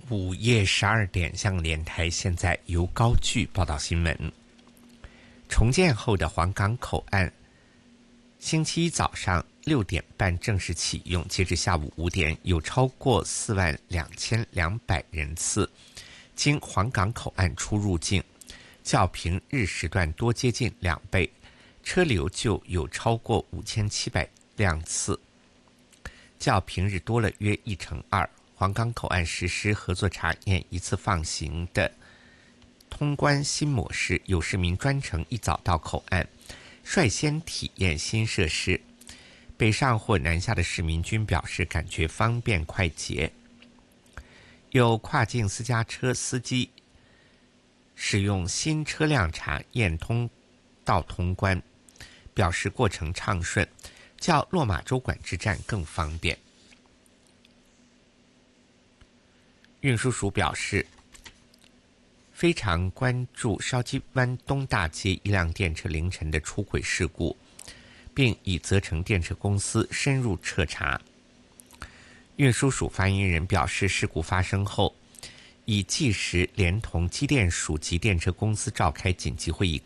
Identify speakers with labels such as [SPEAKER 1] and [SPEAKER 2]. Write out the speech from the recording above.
[SPEAKER 1] 午夜12点，香港电台现在由高炬报道新闻。重建后的黄港口岸，星期一早上6点半正式启用，截至下午5点，有超过42200人次经黄港口岸出入境，较平日时段多接近2倍，车流就有超过5700辆次，较平日多了约2%。黄港口岸实施合作查验一次放行的通关新模式，有市民专程一早到口岸，率先体验新设施。北上或南下的市民均表示感觉方便快捷。有跨境私家车司机使用新车辆查验通道通关，表示过程畅顺，较落马洲管制站更方便。运输署表示，非常关注筲箕湾东大街一辆电车凌晨的出轨事故，并已责成电车公司深入彻查。运输署发言人表示，事故发生后，已即时连同机电署及电车公司召开紧急会议